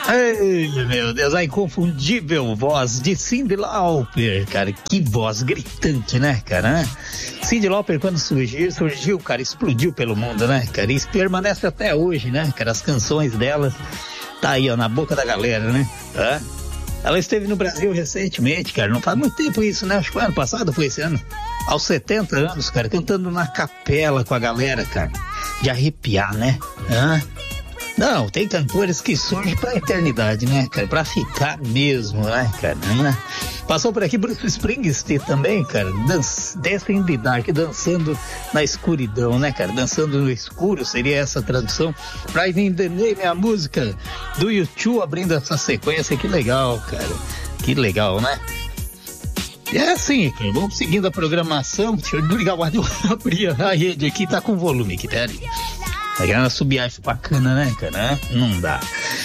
Ai, meu Deus, a inconfundível voz de Cyndi Lauper, cara, que voz gritante, né, cara? Cyndi Lauper, quando surgiu, cara, explodiu pelo mundo, né, cara? E permanece até hoje, né, cara? As canções dela tá aí, ó, na boca da galera, né? Ela esteve no Brasil recentemente, cara, não faz muito tempo isso, né? Acho que foi ano passado, foi esse ano. Aos 70 anos, cara, cantando na capela com a galera, cara. De arrepiar, né? Não, tem cantores que surgem pra eternidade, né, cara? Pra ficar mesmo, né, cara? Passou por aqui Bruce Springsteen também, cara. Dancing in the Dark, dançando na escuridão, né, cara? Dançando no escuro, seria essa a tradução. Pride in the Name, a música do U2 abrindo essa sequência. Que legal, cara. Que legal, né? É assim, cara. Vamos seguindo a programação. Deixa eu ligar o rádio, abrir a rede aqui, tá com volume aqui, peraí. Tá querendo subir acho bacana, né, cara? Não dá.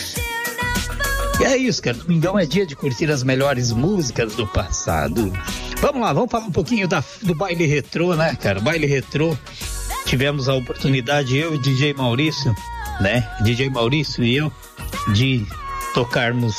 E é isso, cara. Domingão é dia de curtir as melhores músicas do passado. Vamos lá, vamos falar um pouquinho do baile retrô, né, cara? Baile retrô. Tivemos a oportunidade, eu e DJ Maurício, né? DJ Maurício e eu, de tocarmos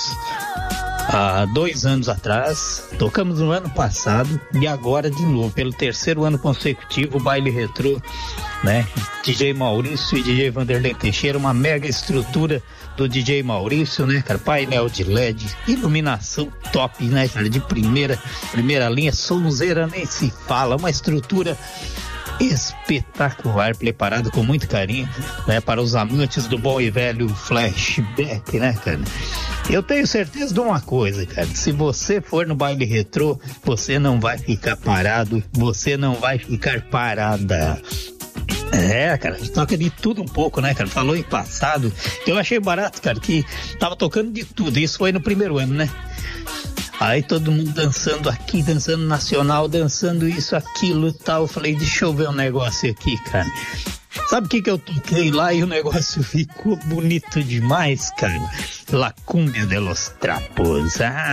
há 2 anos atrás. Tocamos no ano passado e agora de novo, pelo 3º ano consecutivo, o baile retrô, né? DJ Maurício e DJ Vanderlei Teixeira, uma mega estrutura do DJ Maurício, né, cara? Painel de LED, iluminação top, né, cara? De primeira linha, sonzeira nem se fala, uma estrutura espetacular, preparado com muito carinho, né, para os amantes do bom e velho flashback, né, cara? Eu tenho certeza de uma coisa, cara, se você for no baile retrô, você não vai ficar parado, você não vai ficar parada. É, cara, a gente toca de tudo um pouco, né, cara? Falou em passado, eu achei barato, cara, que tava tocando de tudo, isso foi no 1º ano, né? Aí todo mundo dançando aqui, dançando nacional, dançando isso, aquilo e tal. Eu falei, deixa eu ver um negócio aqui, cara. Sabe o que eu toquei lá e o negócio ficou bonito demais, cara? La Cumbia de los Trapos.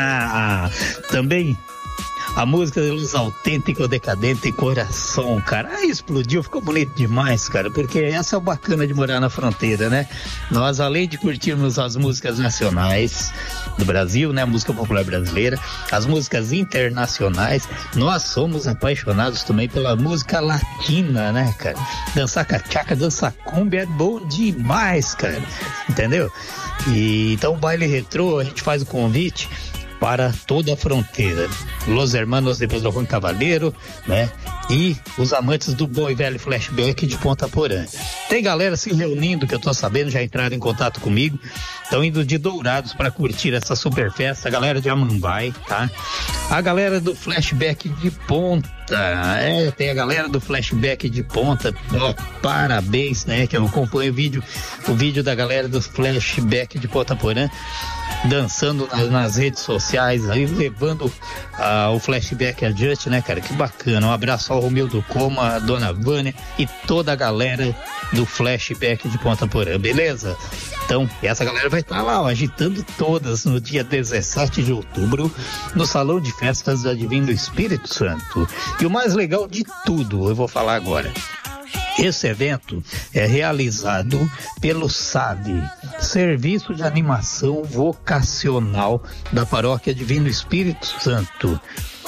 Também a música dos Autêntico Decadente Coração, cara. Aí explodiu, ficou bonito demais, cara, porque essa é o bacana de morar na fronteira, né? Nós, além de curtirmos as músicas nacionais do Brasil, né? A música popular brasileira, as músicas internacionais, nós somos apaixonados também pela música latina, né, cara? Dançar cachaca, dançar cumbia é bom demais, cara. Entendeu? E então o baile retrô, a gente faz o convite para toda a fronteira. Los Hermanos de Pedro Juan Cavaleiro, né? E os amantes do bom e velho flashback de Ponta Porã. Tem galera se reunindo, que eu tô sabendo, já entraram em contato comigo. Estão indo de Dourados para curtir essa super festa. A galera de Amambai, tá? A galera do flashback de Ponta. Tem a galera do flashback de Ponta. Ó, parabéns, né? Que eu acompanho o vídeo da galera do flashback de Ponta Porã, dançando nas redes sociais, aí levando o flashback adiante, né, cara? Que bacana. Um abraço ao Romildo Coma, a Dona Vânia e toda a galera do flashback de Ponta Porã, beleza? Então, essa galera vai estar lá, ó, agitando todas no dia 17 de outubro, no Salão de Festas da Divino Espírito Santo. E o mais legal de tudo, eu vou falar agora. Esse evento é realizado pelo SAV, Serviço de Animação Vocacional da Paróquia Divino Espírito Santo.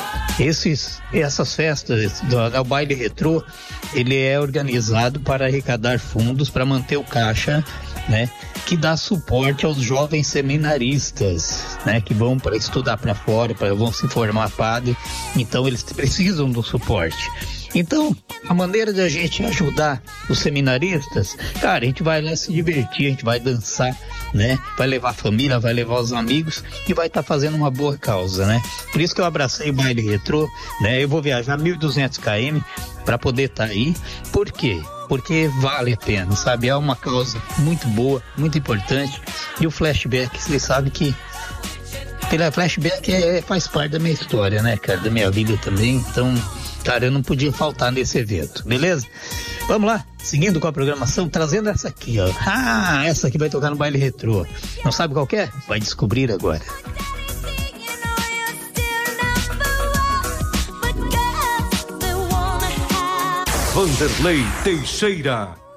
Essas festas do baile retrô, ele é organizado para arrecadar fundos para manter o caixa, né, que dá suporte aos jovens seminaristas, né, que vão para estudar para fora, vão se formar padre, então eles precisam do suporte. Então, a maneira de a gente ajudar os seminaristas, cara, a gente vai lá se divertir, a gente vai dançar, né? Vai levar a família, vai levar os amigos e vai estar fazendo uma boa causa, né? Por isso que eu abracei o baile retrô, né? Eu vou viajar 1.200 km para poder estar aí. Por quê? Porque vale a pena, sabe? É uma causa muito boa, muito importante. E o flashback, você sabe que flashback faz parte da minha história, né, cara? Da minha vida também, então... Cara, eu não podia faltar nesse evento, beleza? Vamos lá, seguindo com a programação, trazendo essa aqui, ó. Essa aqui vai tocar no baile retrô. Não sabe qual que é? Vai descobrir agora. Vanderlei Teixeira.